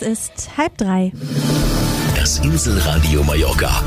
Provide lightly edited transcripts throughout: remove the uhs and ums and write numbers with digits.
Es ist 2:30. Das Inselradio Mallorca.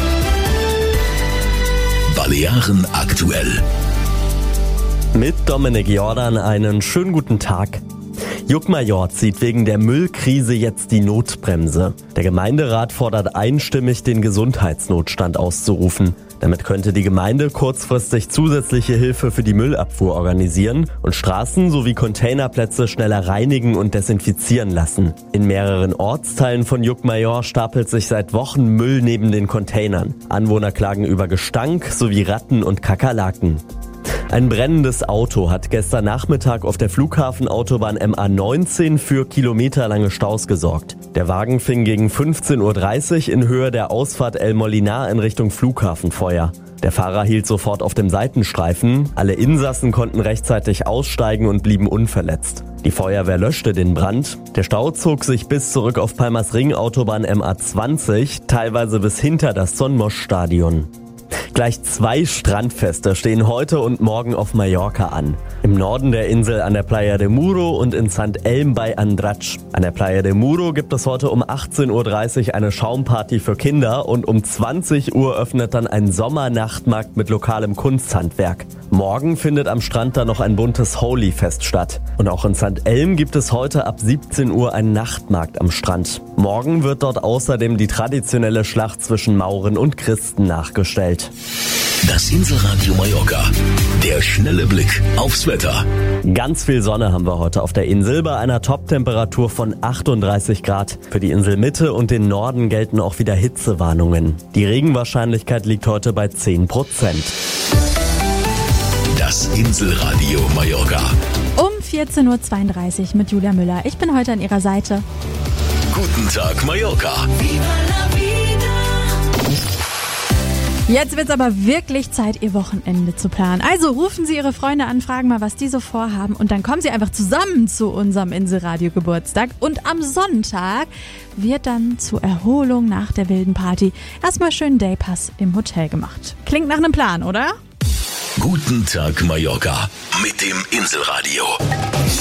Balearen aktuell. Mit Dominik Jordan einen schönen guten Tag. Juckmajor zieht wegen der Müllkrise jetzt die Notbremse. Der Gemeinderat fordert einstimmig, den Gesundheitsnotstand auszurufen. Damit könnte die Gemeinde kurzfristig zusätzliche Hilfe für die Müllabfuhr organisieren und Straßen sowie Containerplätze schneller reinigen und desinfizieren lassen. In mehreren Ortsteilen von Juckmajor stapelt sich seit Wochen Müll neben den Containern. Anwohner klagen über Gestank sowie Ratten und Kakerlaken. Ein brennendes Auto hat gestern Nachmittag auf der Flughafenautobahn MA19 für kilometerlange Staus gesorgt. Der Wagen fing gegen 15:30 Uhr in Höhe der Ausfahrt El Molinar in Richtung Flughafen Feuer. Der Fahrer hielt sofort auf dem Seitenstreifen. Alle Insassen konnten rechtzeitig aussteigen und blieben unverletzt. Die Feuerwehr löschte den Brand. Der Stau zog sich bis zurück auf Palmas Ring Autobahn MA20, teilweise bis hinter das Son Moix-Stadion. Gleich 2 Strandfeste stehen heute und morgen auf Mallorca an. Im Norden der Insel an der Playa de Muro und in St. Elm bei Andratx. An der Playa de Muro gibt es heute um 18:30 Uhr eine Schaumparty für Kinder und um 20 Uhr öffnet dann ein Sommernachtmarkt mit lokalem Kunsthandwerk. Morgen findet am Strand dann noch ein buntes Holy-Fest statt. Und auch in St. Elm gibt es heute ab 17 Uhr einen Nachtmarkt am Strand. Morgen wird dort außerdem die traditionelle Schlacht zwischen Mauren und Christen nachgestellt. Das Inselradio Mallorca. Der schnelle Blick aufs Wetter. Ganz viel Sonne haben wir heute auf der Insel bei einer Toptemperatur von 38 Grad. Für die Inselmitte und den Norden gelten auch wieder Hitzewarnungen. Die Regenwahrscheinlichkeit liegt heute bei 10%. Das Inselradio Mallorca. Um 14:32 Uhr mit Julia Müller. Ich bin heute an Ihrer Seite. Guten Tag Mallorca. Jetzt wird's aber wirklich Zeit, Ihr Wochenende zu planen. Also rufen Sie Ihre Freunde an, fragen mal, was die so vorhaben und dann kommen Sie einfach zusammen zu unserem Inselradio-Geburtstag. Und am Sonntag wird dann zur Erholung nach der wilden Party erstmal schön Daypass im Hotel gemacht. Klingt nach einem Plan, oder? Guten Tag Mallorca mit dem Inselradio.